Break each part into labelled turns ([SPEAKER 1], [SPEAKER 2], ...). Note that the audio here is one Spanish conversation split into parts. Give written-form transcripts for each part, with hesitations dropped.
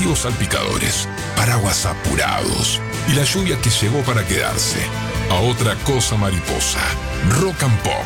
[SPEAKER 1] colectivos salpicadores, paraguas apurados y la lluvia que llegó para quedarse. A otra cosa mariposa. Rock and Pop.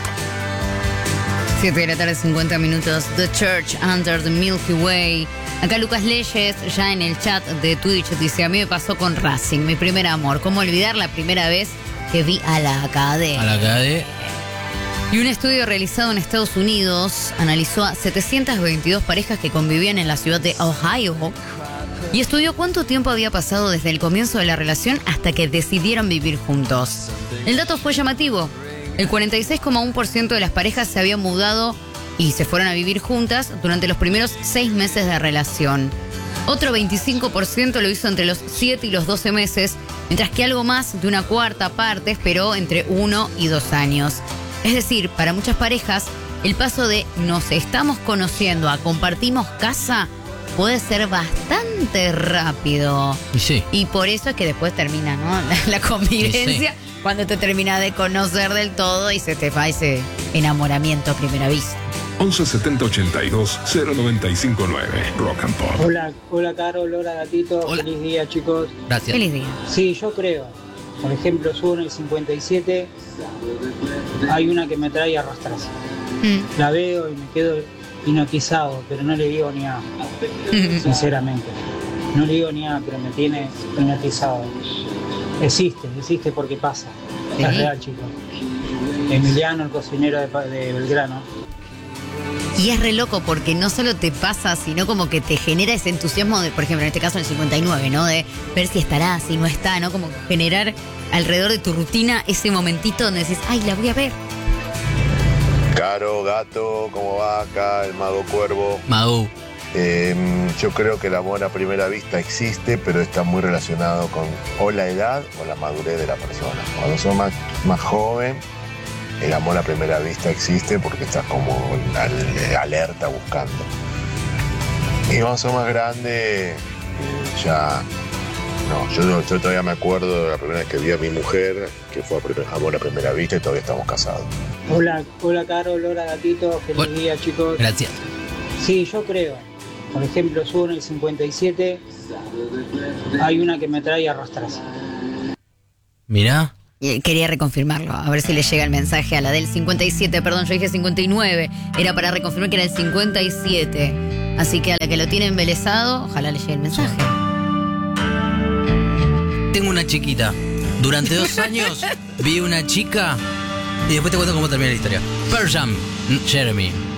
[SPEAKER 2] 7:50 The Church Under the Milky Way. Acá Lucas Leyes, ya en el chat de Twitch, dice: a mí me pasó con Racing, mi primer amor. ¿Cómo olvidar la primera vez que vi a la Cade?
[SPEAKER 3] A la Cade.
[SPEAKER 2] Y un estudio realizado en Estados Unidos analizó a 722 parejas que convivían en la ciudad de Ohio y estudió cuánto tiempo había pasado desde el comienzo de la relación hasta que decidieron vivir juntos. El dato fue llamativo. El 46,1% de las parejas se habían mudado y se fueron a vivir juntas durante los primeros 6 meses de relación. Otro 25% lo hizo entre los 7 y los 12 meses, mientras que algo más de una cuarta parte esperó entre 1 y 2 años. Es decir, para muchas parejas, el paso de nos estamos conociendo a compartimos casa puede ser bastante rápido.
[SPEAKER 3] Sí.
[SPEAKER 2] Y por eso es que después termina, ¿no? La convivencia,
[SPEAKER 3] sí.
[SPEAKER 2] Cuando te termina de conocer del todo y se te va ese enamoramiento a primera vista.
[SPEAKER 1] 11 70 82 0959. Rock and Pop.
[SPEAKER 4] Hola Carol, hola Gatito.
[SPEAKER 3] Hola.
[SPEAKER 4] Feliz día, chicos.
[SPEAKER 3] Gracias.
[SPEAKER 2] Feliz día.
[SPEAKER 4] Sí, yo creo. Por ejemplo, subo en el 57. Hay una que me trae a arrastrarse. La veo y me quedo hipnotizado, pero no le digo ni a. Sinceramente. No le digo ni a, pero me tiene hipnotizado. Existe porque pasa.
[SPEAKER 2] ¿Sí?
[SPEAKER 4] Es real, chicos. Emiliano, el cocinero de Belgrano.
[SPEAKER 2] Y es re loco porque no solo te pasa, sino como que te genera ese entusiasmo de, por ejemplo, en este caso el 59, ¿no? De ver si estará, si no está, ¿no? Como generar alrededor de tu rutina ese momentito donde dices, ay, la voy a ver.
[SPEAKER 5] Caro, Gato, ¿cómo va acá? El Mago Cuervo.
[SPEAKER 3] Mau.
[SPEAKER 5] Yo creo que el amor a primera vista existe, pero está muy relacionado con o la edad o la madurez de la persona. Cuando sos más joven, el amor a primera vista existe porque estás como alerta buscando. Y cuando sos más grande, ya... No, yo todavía me acuerdo de la primera vez que vi a mi mujer, que fue amor a primera vista y todavía estamos casados.
[SPEAKER 4] Hola Carol, hola Gatito. Feliz día, chicos.
[SPEAKER 3] Gracias.
[SPEAKER 4] Sí, yo creo. Por ejemplo, subo en el 57. Hay una que me trae a arrastrarse.
[SPEAKER 3] Mirá.
[SPEAKER 2] Quería reconfirmarlo, a ver si le llega el mensaje a la del 57, perdón, yo dije 59, era para reconfirmar que era el 57. Así que a la que lo tiene embelesado, ojalá le llegue el mensaje.
[SPEAKER 3] Tengo una chiquita. Durante 2 años vi una chica y después te cuento cómo termina la historia. Pearl Jam, Jeremy.